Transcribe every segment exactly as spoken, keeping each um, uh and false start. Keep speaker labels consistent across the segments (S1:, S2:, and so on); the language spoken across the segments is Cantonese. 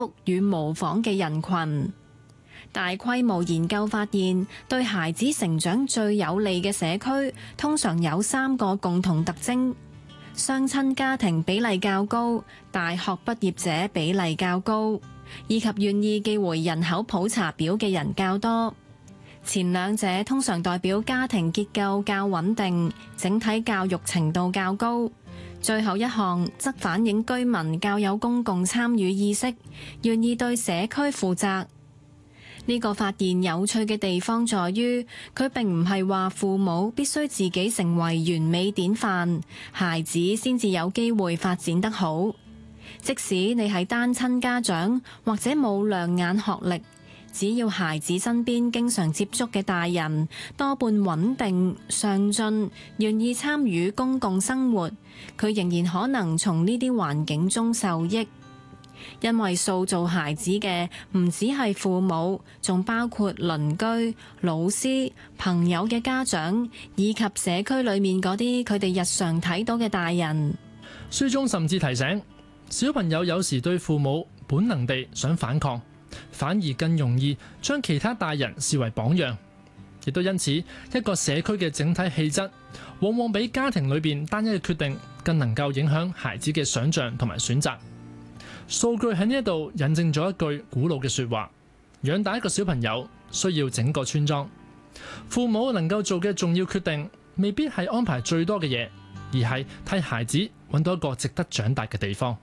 S1: 與模仿嘅人群。大規模研究發現，對孩子成長最有利嘅社區，通常有三個共同特徵：雙親家庭比例較高，大學畢業者比例較高，以及願意寄回人口普查表嘅人較多。前兩者通常代表家庭結構較穩定，整體教育程度較高。最後一項則反映居民較有公共參與意識，願意對社區負責。呢個發現有趣嘅地方在於，佢並唔係話父母必須自己成為完美典範，孩子先至有機會發展得好。即使你係單親家長或者冇亮眼學歷，只要孩子身邊經常接觸嘅大人多半穩定、上進、願意參與公共生活，佢仍然可能從呢啲環境中受益。因為塑造孩子嘅唔只係父母，仲包括鄰居、老師、朋友嘅家長，以及社區裏面嗰啲佢哋日常睇到嘅大人。
S2: 書中甚至提醒，小朋友有時對父母本能地想反抗，反而更容易將其他大人視為榜樣，亦都因此一個社區嘅整體氣質，往往比家庭裏邊單一嘅決定更能夠影響孩子嘅想像同埋選擇。數據喺呢一度引證咗一句古老嘅說話：養大一個小朋友需要整個村莊。父母能夠做嘅重要決定，未必係安排最多嘅嘢，而係替孩子揾到一個值得長大嘅地方。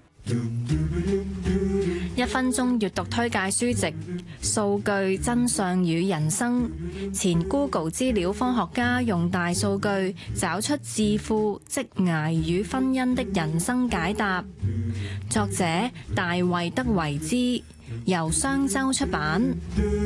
S1: 一分鐘閱讀推介書籍《數據真相與人生》，前 Google 資料科學家用大數據找出致富、職涯與婚姻的人生解答。作者大衛·德維茲，由商周出版。